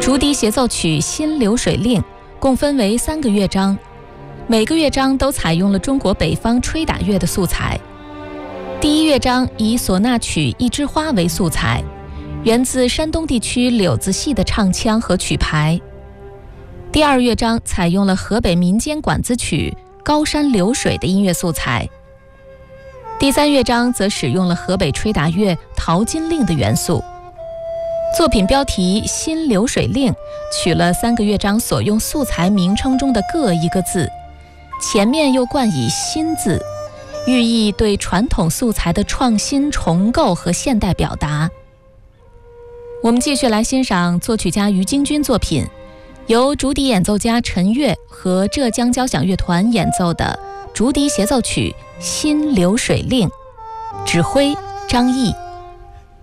竹笛协奏曲《新流水令》共分为3个乐章，每个乐章都采用了中国北方吹打乐的素材。第一乐章以唢呐曲《一枝花》为素材，源自山东地区柳子戏的唱腔和曲牌。第二乐章采用了河北民间管子曲《高山流水》的音乐素材。第三乐章则使用了河北吹打乐淘金令的元素。作品标题《新流水令》取了3个乐章所用素材名称中的各一个字，前面又冠以新字，寓意对传统素材的创新重构和现代表达。我们继续来欣赏作曲家于京君作品，由竹笛演奏家陈悦和浙江交响乐团演奏的竹笛协奏曲《新流水令》，指挥张毅。